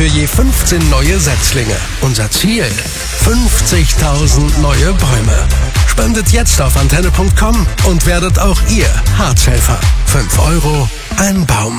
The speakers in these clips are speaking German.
für je 15 neue Setzlinge. Unser Ziel: 50.000 neue Bäume. Spendet jetzt auf antenne.com und werdet auch ihr Harzhelfer. 5 € ein Baum.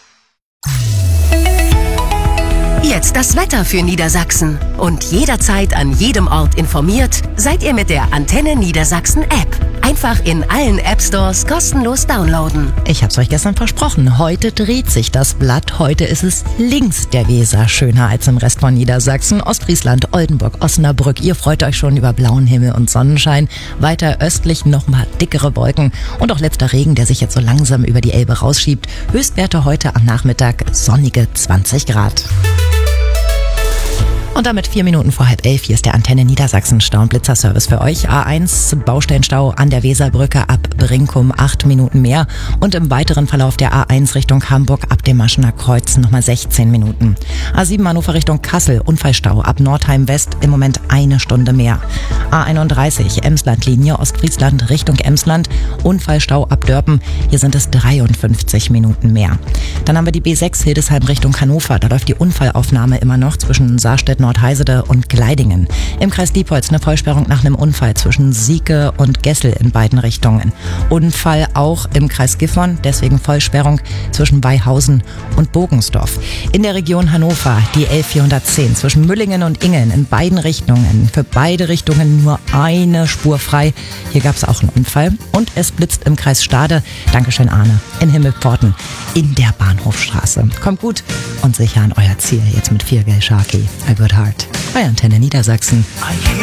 Jetzt das Wetter für Niedersachsen. Und jederzeit an jedem Ort informiert seid ihr mit der Antenne Niedersachsen App. Einfach in allen App-Stores kostenlos downloaden. Ich hab's euch gestern versprochen. Heute dreht sich das Blatt. Heute ist es links der Weser schöner als im Rest von Niedersachsen. Ostfriesland, Oldenburg, Osnabrück. Ihr freut euch schon über blauen Himmel und Sonnenschein. Weiter östlich nochmal dickere Wolken. Und auch letzter Regen, der sich jetzt so langsam über die Elbe rausschiebt. Höchstwerte heute am Nachmittag sonnige 20 Grad. Und damit 4 Minuten vor 10:30. Hier ist der Antenne Niedersachsen Stau- und Blitzerservice für euch. A1 Baustellenstau an der Weserbrücke ab Brinkum 8 Minuten mehr. Und im weiteren Verlauf der A1 Richtung Hamburg ab dem Maschener Kreuz nochmal 16 Minuten. A7 Hannover Richtung Kassel Unfallstau ab Nordheim West im Moment 1 Stunde mehr. A31 Emslandlinie Ostfriesland Richtung Emsland Unfallstau ab Dörpen. Hier sind es 53 Minuten mehr. Dann haben wir die B6 Hildesheim Richtung Hannover. Da läuft die Unfallaufnahme immer noch zwischen Saarstedt Nordheisede und Gleidingen. Im Kreis Diepholz eine Vollsperrung nach einem Unfall zwischen Sieke und Gessel in beiden Richtungen. Unfall auch im Kreis Gifhorn, deswegen Vollsperrung zwischen Beihausen und Bogensdorf. In der Region Hannover die L410 zwischen Müllingen und Ingeln in beiden Richtungen. Für beide Richtungen nur eine Spur frei. Hier gab es auch einen Unfall. Und es blitzt im Kreis Stade, Dankeschön Arne, in Himmelpforten in der Bahnhofstraße. Kommt gut und sicher an euer Ziel jetzt mit 4 Gel Sharky. A Good Heart bei Antenne Niedersachsen.